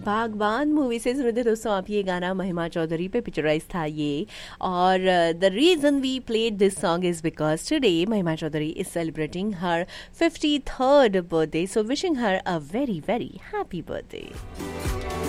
बागबान मूवी से सुने थे दोस्तों आप ये गाना। महिमा चौधरी पे पिक्चराइज था ये, और the reason we played this song is because today महिमा Chaudhary is celebrating her 53rd birthday, so wishing her a very very happy birthday.